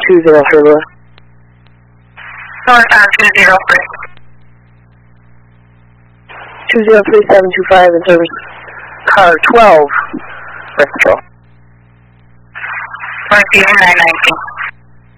203, Louis. Northbound 203. 203-725 in service. Car 12, Red Patrol. North 919.